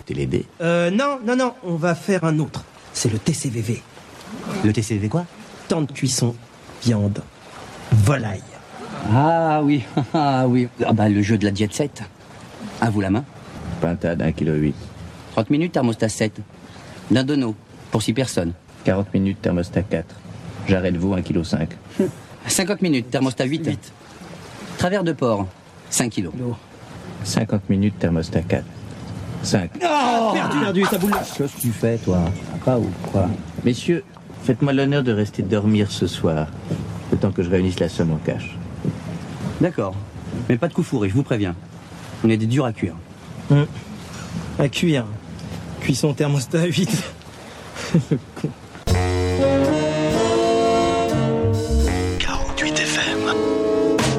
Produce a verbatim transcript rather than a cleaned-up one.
porter les dés. Euh, non, non, non, on va faire un autre. C'est le T C V V. Le T C V quoi? Temps de cuisson, viande, volaille. Ah oui, ah oui. Ah bah le jeu de la diète sept. À vous la main. Pintade, un virgule huit kilos. trente minutes, thermostat sept. D'un dono, pour six personnes. quarante minutes, thermostat quatre. J'arrête vous, un virgule cinq kilos. cinquante minutes, thermostat huit. huit. Travers de porc, cinq kilos. cinquante minutes, thermostat quatre. cinq. Oh, perdu, perdu, ta boule. Qu'est-ce que tu fais, toi? Pas ou quoi? Messieurs, faites-moi l'honneur de rester dormir ce soir, le temps que je réunisse la somme en cash. D'accord. Mais pas de coup fourré, je vous préviens. On est des durs à cuire. Hum. À cuire. Cuisson thermostat huit. Le con.